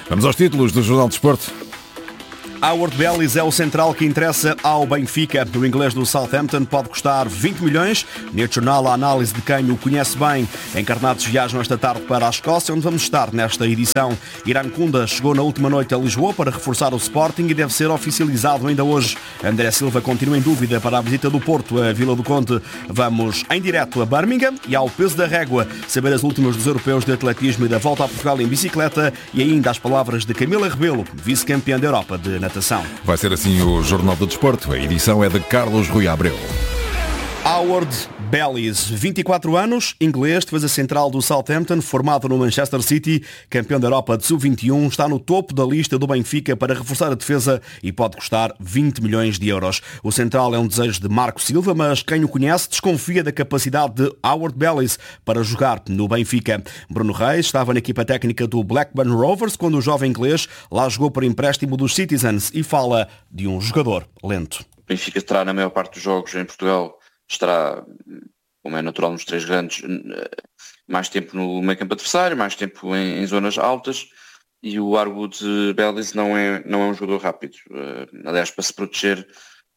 Vamos aos títulos do Jornal de Desporto. Howard Bellis é o central que interessa ao Benfica. O inglês do Southampton pode custar 20 milhões. Neste jornal, a análise de quem o conhece bem. Encarnados viajam esta tarde para a Escócia, onde vamos estar nesta edição. Irán Kunda chegou na última noite a Lisboa para reforçar o Sporting e deve ser oficializado ainda hoje. André Silva continua em dúvida para a visita do Porto a Vila do Conde. Vamos em direto a Birmingham e ao peso da régua saber as últimas dos europeus de atletismo e da volta a Portugal em bicicleta e ainda as palavras de Camila Rebelo, vice-campeã da Europa de natação. Vai ser assim o Jornal do Desporto. A edição é de Carlos Rui Abreu. Howard Bellis, 24 anos, inglês, defesa central do Southampton, formado no Manchester City, campeão da Europa de Sub-21, está no topo da lista do Benfica para reforçar a defesa e pode custar 20 milhões de euros. O central é um desejo de Marco Silva, mas quem o conhece desconfia da capacidade de Howard Bellis para jogar no Benfica. Bruno Reis estava na equipa técnica do Blackburn Rovers quando o jovem inglês lá jogou por empréstimo dos Citizens e fala de um jogador lento. O Benfica terá na maior parte dos jogos em Portugal, estará, como é natural nos três grandes, mais tempo no meio campo adversário, mais tempo em zonas altas, e o Howard Bellis não é um jogador rápido. Aliás, para se proteger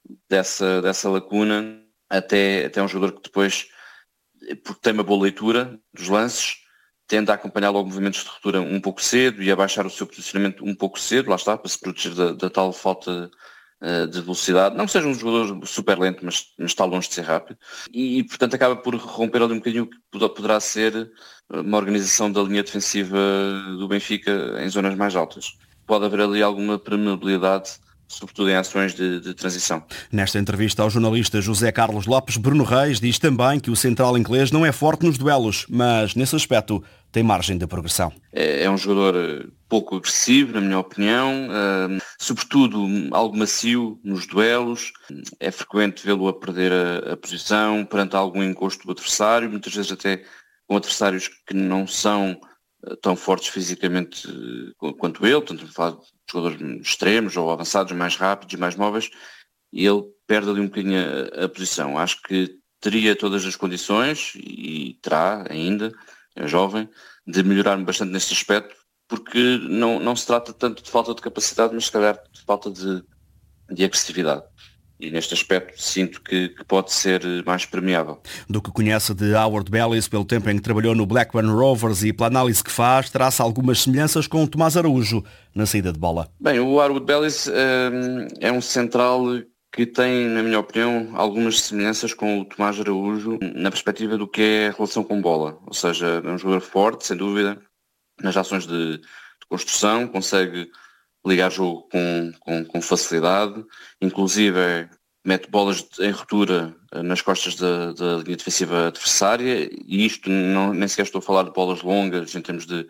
dessa lacuna, até é um jogador que depois, porque tem uma boa leitura dos lances, tende a acompanhar logo movimentos de ruptura um pouco cedo e a baixar o seu posicionamento um pouco cedo, lá está, para se proteger da tal falta de velocidade, não que seja um jogador super lento, mas está longe de ser rápido, e portanto acaba por romper ali um bocadinho o que poderá ser uma organização da linha defensiva do Benfica em zonas mais altas. Pode haver ali alguma permeabilidade, sobretudo em ações de transição. Nesta entrevista ao jornalista José Carlos Lopes, Bruno Reis diz também que o central inglês não é forte nos duelos, mas nesse aspecto tem margem de progressão. É um jogador pouco agressivo, na minha opinião, sobretudo algo macio nos duelos. É frequente vê-lo a perder a posição perante algum encosto do adversário, muitas vezes até com adversários que não são tão fortes fisicamente quanto ele, tanto falar de jogadores extremos ou avançados, mais rápidos e mais móveis, e ele perde ali um bocadinho a posição. Acho que teria todas as condições, e terá ainda, é jovem, de melhorar bastante neste aspecto, porque não se trata tanto de falta de capacidade, mas se calhar de falta de agressividade. E neste aspecto sinto que pode ser mais permeável. Do que conhece de Howard Bellis pelo tempo em que trabalhou no Blackburn Rovers e pela análise que faz, traça algumas semelhanças com o Tomás Araújo na saída de bola. Bem, o Howard Bellis é um central que tem, na minha opinião, algumas semelhanças com o Tomás Araújo na perspectiva do que é a relação com bola. Ou seja, é um jogador forte, sem dúvida, nas ações de construção, consegue ligar jogo com facilidade, inclusive mete bolas em ruptura nas costas da linha defensiva adversária, e isto nem sequer estou a falar de bolas longas em termos de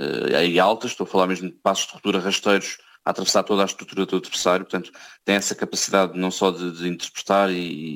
altas, estou a falar mesmo de passos de ruptura rasteiros a atravessar toda a estrutura do adversário. Portanto, tem essa capacidade não só de interpretar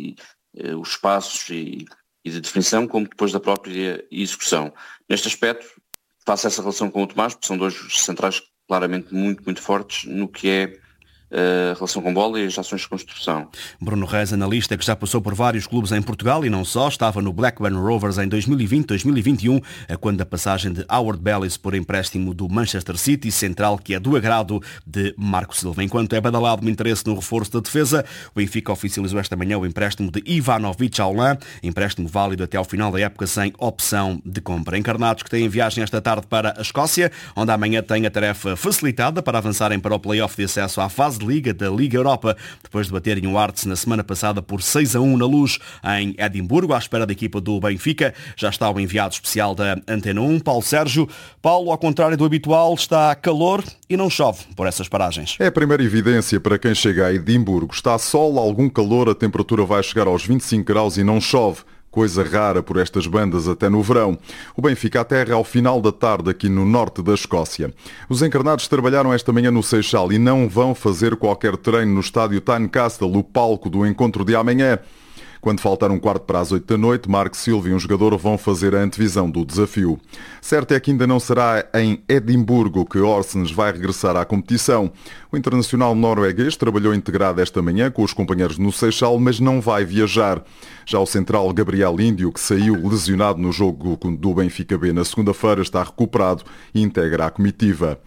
os espaços e de definição, como depois da própria execução. Neste aspecto, faço essa relação com o Tomás, porque são dois centrais claramente muito, muito fortes no que é a relação com bola e as ações de construção. Bruno Reis, analista que já passou por vários clubes em Portugal e não só, estava no Blackburn Rovers em 2020-2021, quando a passagem de Howard Bellis por empréstimo do Manchester City, central que é do agrado de Marco Silva. Enquanto é badalado o interesse no reforço da defesa, o Benfica oficializou esta manhã o empréstimo de Ivanovic ao Lan, empréstimo válido até ao final da época sem opção de compra. Encarnados que têm viagem esta tarde para a Escócia, onde amanhã tem a tarefa facilitada para avançarem para o play-off de acesso à fase de Liga da Liga Europa, depois de baterem o Hearts na semana passada por 6-1 na Luz em Edimburgo, à espera da equipa do Benfica. Já está o enviado especial da Antena 1, Paulo Sérgio. Paulo, ao contrário do habitual, está calor e não chove por essas paragens. É a primeira evidência para quem chega a Edimburgo. Está sol, algum calor, a temperatura vai chegar aos 25 graus e não chove. Coisa rara por estas bandas até no verão. O Benfica aterra ao final da tarde aqui no norte da Escócia. Os encarnados trabalharam esta manhã no Seixal e não vão fazer qualquer treino no estádio Tynecastle, o palco do encontro de amanhã. Quando faltar um quarto para as 8 da noite, Marco Silva e um jogador vão fazer a antevisão do desafio. Certo é que ainda não será em Edimburgo que Orsens vai regressar à competição. O internacional norueguês trabalhou integrado esta manhã com os companheiros no Seixal, mas não vai viajar. Já o central Gabriel Índio, que saiu lesionado no jogo do Benfica B na segunda-feira, está recuperado e integra a comitiva.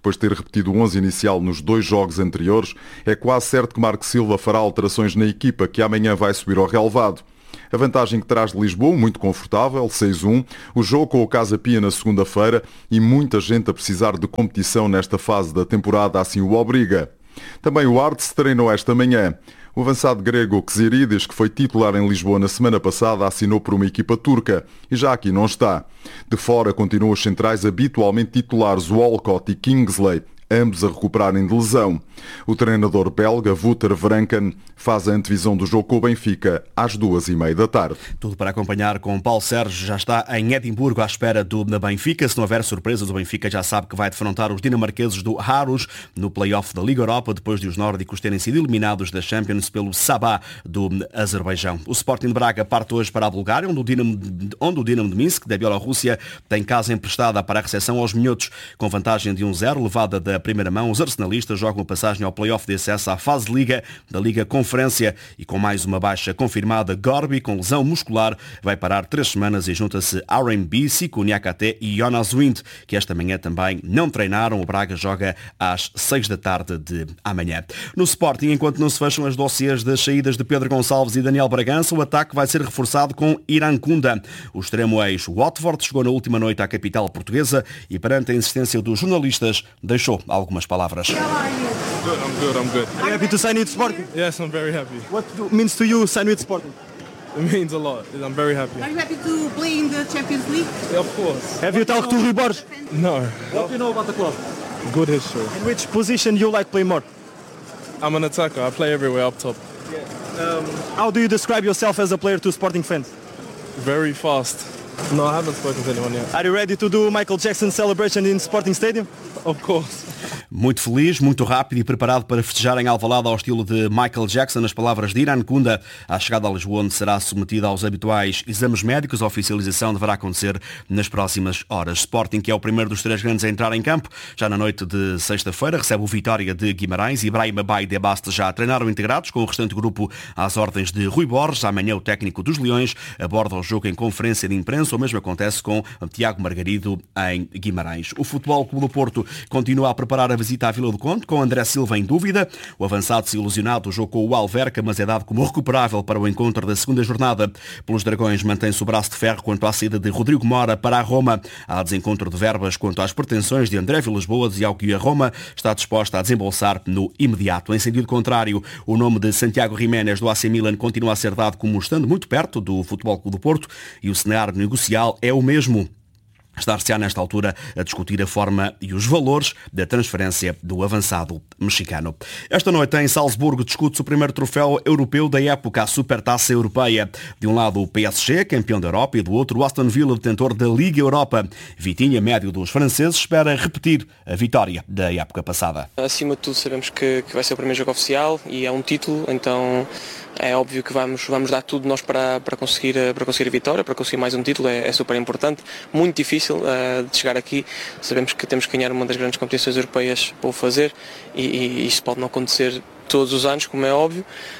depois de ter repetido o 11 inicial nos 2 jogos anteriores, é quase certo que Marco Silva fará alterações na equipa que amanhã vai subir ao relvado. A vantagem que traz de Lisboa, muito confortável, 6-1, o jogo com o Casa Pia na segunda-feira e muita gente a precisar de competição nesta fase da temporada, assim o obriga. Também o Arts treinou esta manhã. O avançado grego Xerides, que foi titular em Lisboa na semana passada, assinou por uma equipa turca e já aqui não está. De fora continuam os centrais habitualmente titulares Walcott e Kingsley, ambos a recuperarem de lesão. O treinador belga, Wouter Vranken, faz a antevisão do jogo com o Benfica às 14h30. Tudo para acompanhar com Paulo Sérgio. Já está em Edimburgo à espera do Benfica. Se não houver surpresas, o Benfica já sabe que vai defrontar os dinamarqueses do Harus no play-off da Liga Europa, depois de os nórdicos terem sido eliminados da Champions pelo Sabah do Azerbaijão. O Sporting de Braga parte hoje para a Bulgária, onde o Dinamo de Minsk, da Bielorrússia, tem casa emprestada para a recepção aos minhotos. Com vantagem de 1-0, levada da primeira mão, os arsenalistas jogam passagem ao play-off de acesso à fase de Liga da Liga Conferência e com mais uma baixa confirmada, Gorby, com lesão muscular, vai parar 3 semanas e junta-se Aaron Bissi, Niakate e Jonas Wind, que esta manhã também não treinaram. O Braga joga às 6 da tarde de amanhã. No Sporting, enquanto não se fecham as dossiês das saídas de Pedro Gonçalves e Daniel Bragança, o ataque vai ser reforçado com Irankunda. O extremo ex-Watford chegou na última noite à capital portuguesa e, perante a insistência dos jornalistas, deixou algumas palavras. I'm good. Are you happy to sign with Sporting? Yes, I'm very happy. What means to you sign with Sporting? It means a lot. I'm very happy. Are you happy to play in the Champions League? Yeah, of course. Have you talked to Rui Borges? No. What do you know about the club? Good history. In which position you like play more? I'm an attacker. I play everywhere up top. How do you describe yourself as a player to Sporting fans? Very fast. No, I haven't spoken to anyone yet. Are you ready to do Michael Jackson celebration in Sporting Stadium? Of course. Muito feliz, muito rápido e preparado para festejar em Alvalade ao estilo de Michael Jackson, nas palavras de Irankunda, à chegada a Lisboa, onde será submetido aos habituais exames médicos. A oficialização deverá acontecer nas próximas horas. Sporting, que é o primeiro dos 3 grandes a entrar em campo, já na noite de sexta-feira, recebe o Vitória de Guimarães. Ibrahima Bay e Debaste já treinaram integrados com o restante grupo às ordens de Rui Borges. Amanhã o técnico dos Leões aborda o jogo em conferência de imprensa. O mesmo acontece com Tiago Margarido em Guimarães. O Futebol Clube do Porto continua a preparar a visita à Vila do Conde, com André Silva em dúvida. O avançado desilusionado jogou o Alverca, mas é dado como recuperável para o encontro da segunda jornada. Pelos Dragões mantém-se o braço de ferro quanto à saída de Rodrigo Mora para a Roma. Há desencontro de verbas quanto às pretensões de André Vilas-Boas e ao que a Roma está disposta a desembolsar no imediato. Em sentido contrário, o nome de Santiago Jiménez do AC Milan continua a ser dado como estando muito perto do Futebol Clube do Porto e o cenário negocial é o mesmo. Estar-se-á nesta altura a discutir a forma e os valores da transferência do avançado mexicano. Esta noite em Salzburgo discute-se o primeiro troféu europeu da época, a Supertaça Europeia. De um lado o PSG, campeão da Europa, e do outro o Aston Villa, detentor da Liga Europa. Vitinha, médio dos franceses, espera repetir a vitória da época passada. Acima de tudo sabemos que vai ser o primeiro jogo oficial e é um título, então é óbvio que vamos dar tudo nós para conseguir a vitória, para conseguir mais um título. É super importante, muito difícil de chegar aqui. Sabemos que temos que ganhar uma das grandes competições europeias para o fazer e isto pode não acontecer todos os anos, como é óbvio.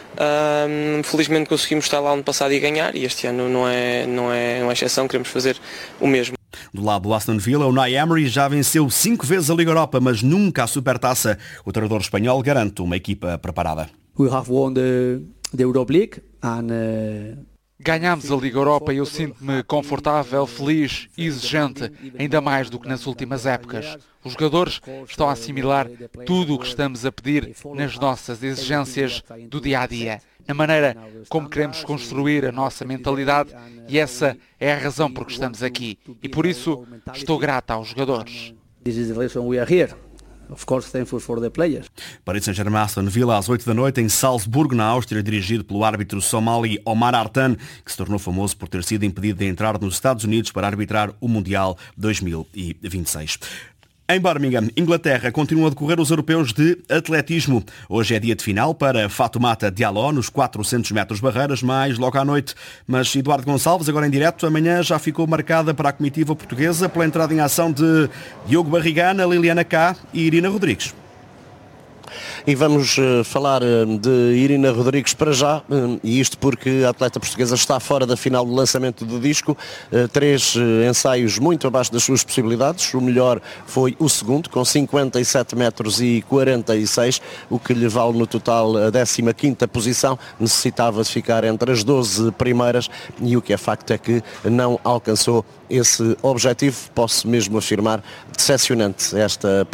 Felizmente conseguimos estar lá ano passado e ganhar, e este ano não é uma exceção, queremos fazer o mesmo. Do lado do Aston Villa, o Unai Emery já venceu 5 vezes a Liga Europa, mas nunca a Supertaça. O treinador espanhol garante uma equipa preparada. We have won the Europa League and ganhámos a Liga Europa e eu sinto-me confortável, feliz e exigente, ainda mais do que nas últimas épocas. Os jogadores estão a assimilar tudo o que estamos a pedir nas nossas exigências do dia-a-dia, na maneira como queremos construir a nossa mentalidade, e essa é a razão por que estamos aqui. E por isso estou grata aos jogadores. This is the reason we are here. Of course, thankful for the players. Paris Saint-Germain, Aston Villa, às 8 da noite, em Salzburgo, na Áustria, dirigido pelo árbitro somali Omar Artan, que se tornou famoso por ter sido impedido de entrar nos Estados Unidos para arbitrar o Mundial 2026. Em Birmingham, Inglaterra, continuam a decorrer os europeus de atletismo. Hoje é dia de final para Fatoumata Diallo nos 400 metros barreiras, mais logo à noite. Mas Eduardo Gonçalves, agora em direto, amanhã já ficou marcada para a comitiva portuguesa pela entrada em ação de Diogo Barrigana, Liliana Cá e Irina Rodrigues. E vamos falar de Irina Rodrigues para já, e isto porque a atleta portuguesa está fora da final do lançamento do disco, 3 ensaios muito abaixo das suas possibilidades, o melhor foi o segundo, com 57 metros e 46, o que lhe vale no total a 15ª posição, necessitava de ficar entre as 12 primeiras e o que é facto é que não alcançou esse objetivo, posso mesmo afirmar, decepcionante esta